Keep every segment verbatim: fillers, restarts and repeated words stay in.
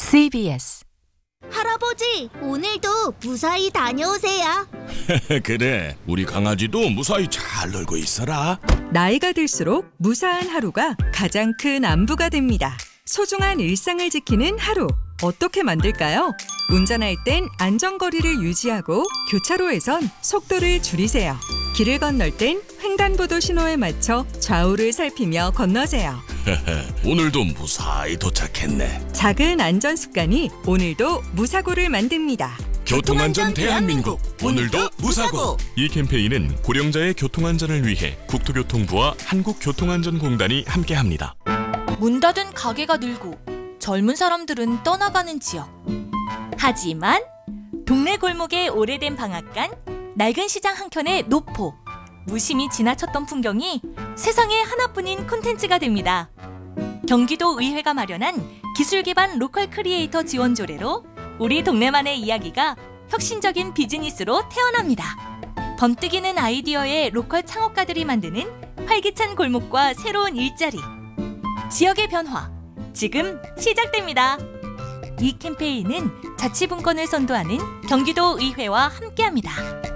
씨비에스 할아버지, 오늘도 무사히 다녀오세요. 그래, 우리 강아지도 무사히 잘 놀고 있어라. 나이가 들수록 무사한 하루가 가장 큰 안부가 됩니다. 소중한 일상을 지키는 하루, 어떻게 만들까요? 운전할 땐 안전거리를 유지하고 교차로에선 속도를 줄이세요. 길을 건널 땐 횡단보도 신호에 맞춰 좌우를 살피며 건너세요. 오늘도 무사히 도착했네. 작은 안전 습관이 오늘도 무사고를 만듭니다. 교통안전 대한민국, 오늘도 무사고. 이 캠페인은 고령자의 교통안전을 위해 국토교통부와 한국교통안전공단이 함께합니다. 문 닫은 가게가 늘고 젊은 사람들은 떠나가는 지역. 하지만 동네 골목의 오래된 방앗간, 낡은 시장 한켠의 노포, 무심히 지나쳤던 풍경이 세상에 하나뿐인 콘텐츠가 됩니다. 경기도 의회가 마련한 기술 기반 로컬 크리에이터 지원 조례로 우리 동네만의 이야기가 혁신적인 비즈니스로 태어납니다. 번뜩이는 아이디어의 로컬 창업가들이 만드는 활기찬 골목과 새로운 일자리, 지역의 변화, 지금 시작됩니다. 이 캠페인은 자치분권을 선도하는 경기도 의회와 함께합니다.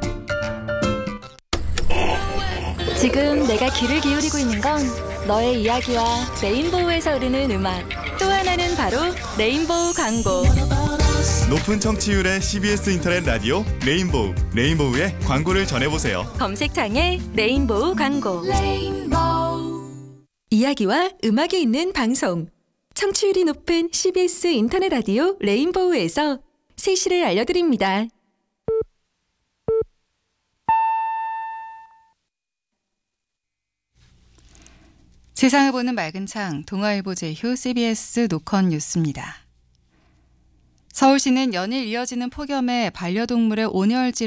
지금 내가 귀를 기울이고 있는 건 너의 이야기와 레인보우에서 흐르는 음악, 또 하나는 바로 레인보우 광고. 높은 청취율의 씨비에스 인터넷 라디오 레인보우, 레인보우의 광고를 전해보세요. 검색창에 레인보우 광고. 이야기와 음악이 있는 방송. 청취율이 높은 씨비에스 인터넷 라디오 레인보우에서 세시를 알려드립니다. 세상을 보는 맑은 창, 동아일보 제휴 씨비에스 노컷 뉴스입니다. 서울시는 연일 이어지는 폭염에 반려동물의 온열질